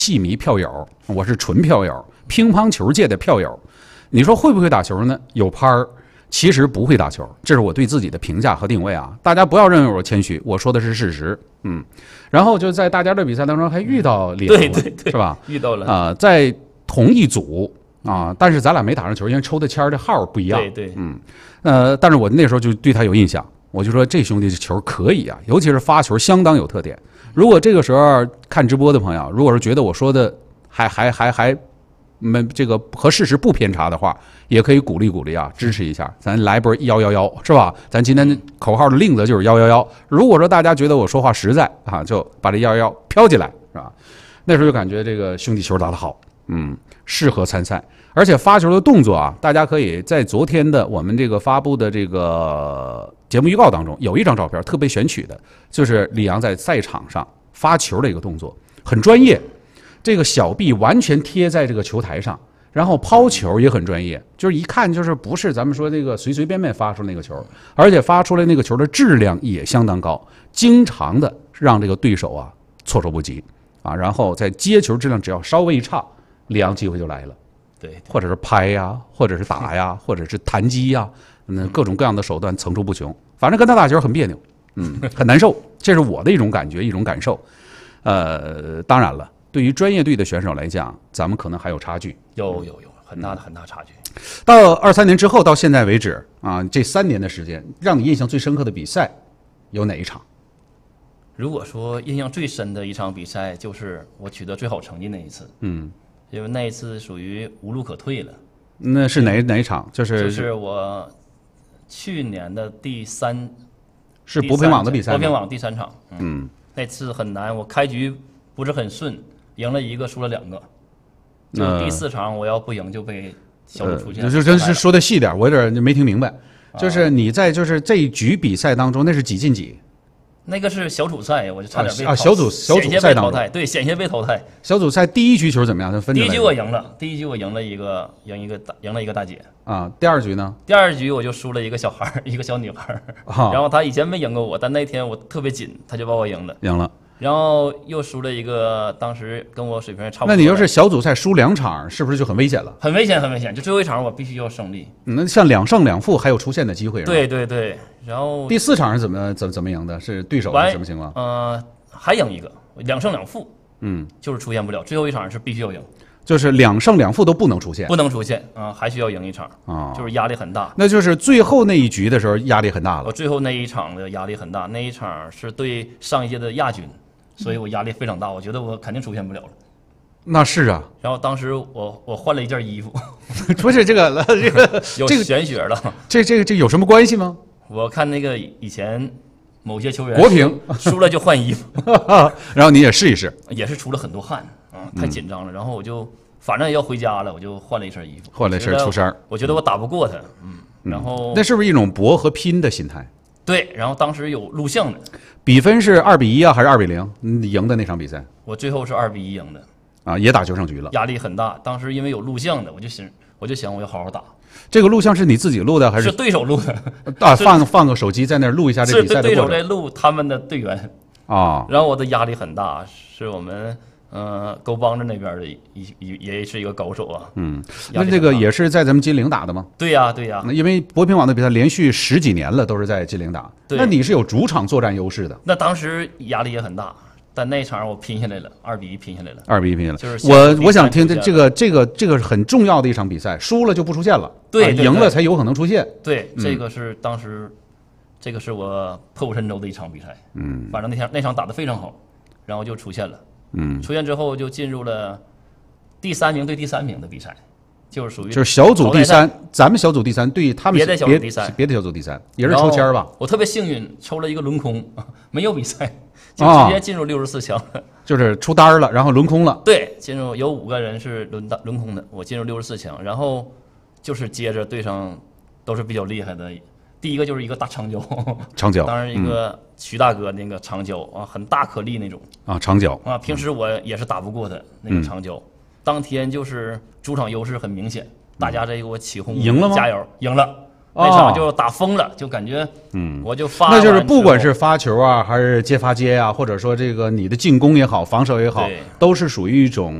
戏迷票友，我是纯票友，乒乓球界的票友。你说会不会打球呢？有拍儿，其实不会打球，这是我对自己的评价和定位啊。大家不要认为我谦虚，我说的是事实。然后就在大家的比赛当中还遇到李阳了， 对， 是吧？ 遇到了在同一组啊，但是咱俩没打上球，因为抽的签的号不一样。 对， 但是我那时候就对他有印象，我就说这兄弟这球可以啊，尤其是发球相当有特点。如果这个时候看直播的朋友，如果是觉得我说的还这个和事实不偏差的话，也可以鼓励鼓励啊，支持一下，咱来波111是吧？咱今天口号的令子就是111。如果说大家觉得我说话实在啊，就把这111飘进来，是吧？那时候就感觉这个兄弟球打得好，适合参赛。而且发球的动作啊，大家可以在昨天的我们这个发布的这个节目预告当中，有一张照片特别选取的，就是李阳在赛场上发球的一个动作，很专业。这个小臂完全贴在这个球台上，然后抛球也很专业，就是一看就是不是咱们说那个随随便便发出那个球，而且发出来那个球的质量也相当高，经常的让这个对手啊措手不及啊。然后在接球质量只要稍微一差，李阳机会就来了。 对， 或者是拍呀，或者是打呀，或者是弹击呀，各种各样的手段层出不穷。反正跟他打球很别扭，很难受，这是我的一种感觉，一种感受。当然了，对于专业队的选手来讲，咱们可能还有差距， 有很大差距。 到23年之后到现在为止啊，这3年的时间，让你印象最深刻的比赛有哪一场？ 如果说印象最深的一场比赛，就是我取得最好成绩那一次。因为那一次属于无路可退了。 那是哪一场？就是我去年的是博平网的比赛， 博平网第3场。那次很难，我开局不是很顺，赢了1个，输了2个。就第4场我要不赢就被小组出现。 就真是说的细点，我有点没听明白。就是你在就是这一局比赛当中，那是几进几？ 那个是小组赛，我就差点被小组赛当中， 对，险些被淘汰。 小组赛第1局球怎么样？第 1局我赢了，第1局我赢了一个大姐啊。第2局呢？ 第2局我就输了一个小孩，一个小女孩。然后她以前没赢过我，但那天我特别紧，她就把我赢了。然后又输了一个，当时跟我水平差不多。 那你要是小组赛输2场，是不是就很危险了？ 很危险，就最后一场我必须要胜利。 那像2胜2负还有出线的机会，是吧？ 对。然后第4场是怎么赢的？是对手是什么情况？ 还赢一个，2胜2负。就是出现不了，最后一场是必须要赢。 就是2胜2负都不能出现， 还需要赢一场啊，就是压力很大。 那就是最后那一局的时候压力很大了。 我最后那一场的压力很大，那一场是对上一届的亚军，所以我压力非常大，我觉得我肯定出现不了了。 那是啊。 然后当时我换了一件衣服， 不是这个有玄学了。 这有什么关系吗？ 我看那个以前某些球员国评输了就换衣服， 然后你也试一试， 也是出了很多汗啊，太紧张了。然后我就反正要回家了，我就换了一身衣服， 换了一身出衫。 我觉得我打不过他，然后那是不是一种搏和拼的心态？ 对，然后当时有录像的， 比分是2-1啊，还是2-0？你赢的那场比赛， 我最后是2-1赢的啊，也打9胜局了， 压力很大。当时因为有录像的，我就想我要好好打。 这个录像是你自己录的还是对手录的？ 啊，放个手机在那儿录一下这比赛的过程。 是对手在录他们的队员啊， 然后我的压力很大，是我们沟帮着那边的也是一个高手啊。 那这个也是在咱们金陵打的吗？ 对呀。 因为博平网的比赛连续10几年了，都是在金陵打。那你是有主场作战优势的。 那当时压力也很大。但那场我拼下来了，2-1拼下来了。 2-1拼下来， 就是我想听这个很重要的一场比赛，输了就不出现了， 对， 赢了才有可能出现。 对，这个是当时，这个是我破釜沉舟的一场比赛。反正那场打得非常好，然后就出现了。出现之后就进入了第3名对第3名的比赛，就是属于就是小组第3，咱们小组第3对他们别的小组第3， 别的小组第3也是抽签吧？ 我特别幸运，抽了一个轮空，没有比赛。就直接进入64强， 就是出单了，然后轮空了。 对，进入有5个人是轮空的，我进入64强，然后就是接着对上都是比较厉害的。第一个就是一个大长脚，当然一个徐大哥那个长脚啊，很大颗粒那种啊，长脚啊，平时我也是打不过他那个长脚。当天就是主场优势很明显，大家在给我起哄， 赢了吗？ 加油，赢了那场就打疯了，就感觉我就发， 那就是不管是发球啊，还是接发接啊，或者说这个你的进攻也好，防守也好，都是属于一种